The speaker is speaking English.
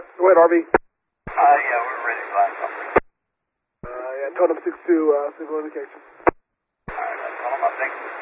Go ahead, RV. Yeah, we're ready to find something. Yeah, totem 6-2, single indication. Alright, that's all. I think.